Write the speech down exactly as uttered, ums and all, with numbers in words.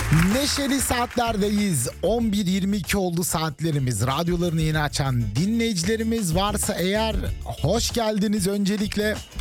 Neşeli saatlerdeyiz. on bir yirmi iki oldu saatlerimiz. Radyolarını yeni açan dinleyicilerimiz varsa eğer hoş geldiniz öncelikle.